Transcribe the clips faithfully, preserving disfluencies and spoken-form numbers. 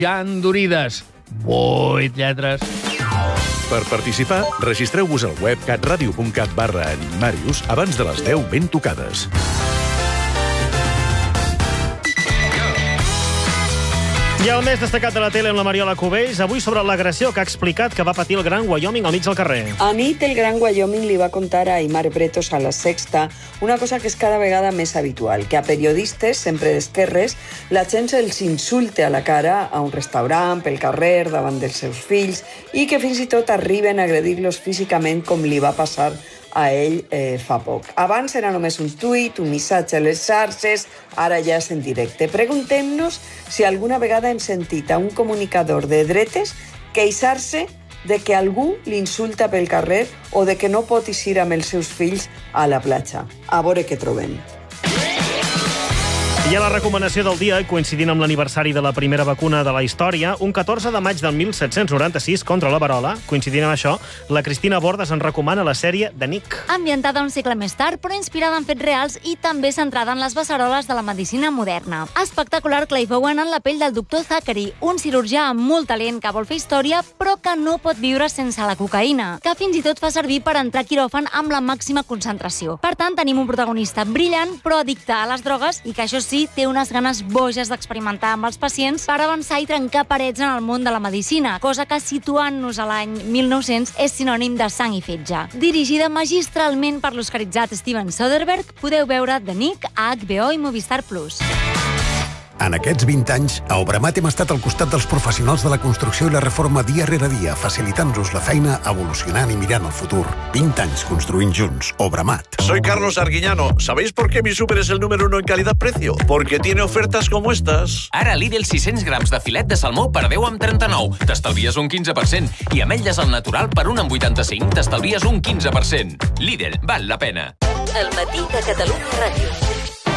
ja endurides. Vuit lletres. Per participar, registreu-vos al web catradio.cat barra Animarius abans de les deu ben tocades. I el més destacat de la tele amb la Mariola Cubells, avui sobre l'agressió que ha explicat que va patir el Gran Wyoming al mig del carrer. A nit, el Gran Wyoming li va contar a Aimar Bretos a La Sexta una cosa que és cada vegada més habitual, que a periodistes, sempre d'esquerres, la gent se'ls insulte a la cara a un restaurant, pel carrer, davant dels seus fills, i que fins i tot arriben a agredir-los físicament com li va passar a ell eh, fa poc. Abans era només un tuit, un missatge a les xarxes, ara ja és en directe. Preguntem-nos si alguna vegada hem sentit a un comunicador de dretes queixar-se de que algú l'insulta pel carrer o de que no pot eixir amb els seus fills a la platja. A veure què trobem. I a la recomanació del dia, coincidint amb l'aniversari de la primera vacuna de la història, un catorze de maig del mil set-cents noranta-sis, contra la verola, coincidint amb això, la Cristina Bordas ens recomana la sèrie de Nick. Ambientada un segle més tard, però inspirada en fets reals i també centrada en les beceroles de la medicina moderna. Espectacular Clive Owen en la pell del doctor Zachary, un cirurgià amb molt talent que vol fer història, però que no pot viure sense la cocaïna, que fins i tot fa servir per entrar a quiròfan amb la màxima concentració. Per tant, tenim un protagonista brillant, però addicte a les drogues i que, això sí, té unes ganes boges d'experimentar amb els pacients per avançar i trencar parets en el món de la medicina, cosa que, situant-nos a l'any mil nou-cents, és sinònim de sang i fetge. Dirigida magistralment per l'oscaritzat Steven Soderbergh, podeu veure The Nick a H B O i Movistar Plus. En aquests vint anys, a Obramat hem estat al costat dels professionals de la construcció i la reforma dia rere dia, facilitant-nos la feina, evolucionant i mirant el futur. vint anys construint junts. Obramat. Soy Carlos Arguiñano. ¿Sabéis por qué mi súper es el número uno en calidad-precio? Porque tiene ofertas como estas. Ara Lidl sis-cents grams de filet de salmó per deu amb trenta-nou. T'estalvies un quinze per cent. I ametlles al natural per un amb vuitanta-cinc. T'estalvies un quinze per cent. Lidl, val la pena. El matí de Catalunya Ràdio.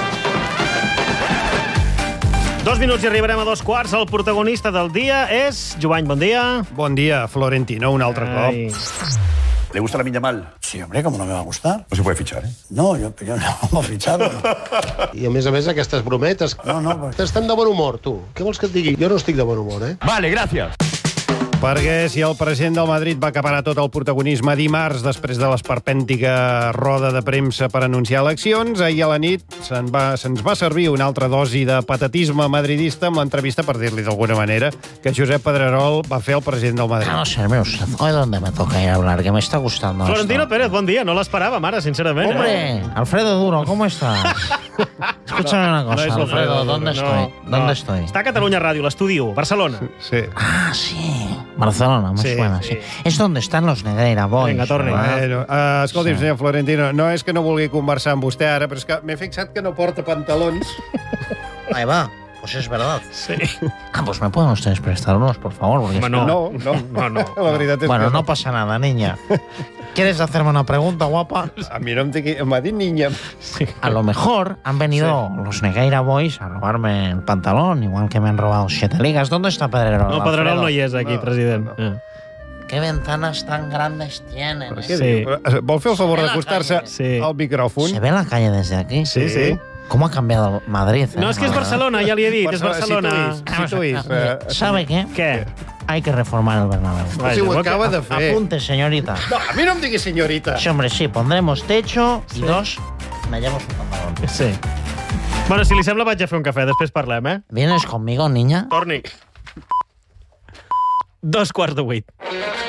Dos minuts i arribarem a dos quarts. El protagonista del dia és... Jovany, bon dia. Bon dia, Florentino, un altre Ai. cop. ¿Le gusta la Minya Mal? Sí, hombre, ¿cómo no me va a gustar? No se puede fichar, ¿eh? No, yo, yo no voy a ficharlo. I a més a més aquestes brometes... No, no, pues... Estan de bon humor, tu. Què vols que et digui? Jo no estic de bon humor, eh? Vale, gràcies. Perquè si el president del Madrid va acaparar tot el protagonisme dimarts després de l'esperpèntica roda de premsa per anunciar eleccions, ahir a la nit se'n va, se'ns va servir una altra dosi de patatisme madridista amb l'entrevista, per dir-li d'alguna manera, que Josep Pedrerol va fer al president del Madrid. Vamos a ver usted, hoy donde me toca ir a hablar, que me está gustando. Florentino esto. Pérez, bon dia. No l'esperàvem ara, sincerament. Hombre, eh? Alfredo Duro, ¿cómo estás? Escúchame una cosa, No es Alfredo, Alfredo, ¿dónde no, estoy? no. ¿Dónde estoy? Està a Catalunya Ràdio, l'estudi u, Barcelona. Sí. Ah, sí. Barcelona, me Sí, suena, sí. sí. Es donde están los Negreira Boys. Vinga, torni. ¿verdad? Bueno, uh, escolti'm, Sí. senyor Florentino, no és que no vulgui conversar amb vostè ara, però és que m'he fixat que no porta pantalons. Ahí va. Pues es verdad. Sí. Ah, pues me pueden ustedes prestar unos, por favor. Porque Home, es no. No, no, No, no. La veritat és Bueno, que no pasa nada, niña. ¿Quieres hacerme una pregunta, guapa? A mi no em digui... M'ha dit niña. Sí. A lo mejor han venido los Negreira Boys a robarme el pantalón, igual que me han robado siete ligas. ¿Dónde está Pedrerol? No, Pedrerol Alfredo? no hi és aquí, No, president. no. Eh. ¿Qué ventanas tan grandes tienen? Què Sí. diu? Vol fer el favor Se ve la d'acostar-se calle. Sí. al micròfon? ¿Se ve la calle desde aquí? Sí, sí. ¿Cómo ha cambiado Madrid? eh? No, és que és Barcelona, ja li he dit, és Barcelona. Situïs, situïs. eh, ¿Sabe qué? Què? Hay que reformar el Bernabéu. Però si ho acaba de fer. Apunte, señorita. No, a mi no em digui senyorita. Sí, hombre, sí, pondremos techo y Sí. dos, me llevo su pantalón. Sí. Bueno, si li sembla, vaig a fer un cafè, després parlem, eh? ¿Vienes conmigo, niña? Torni. Dos quarts de vuit.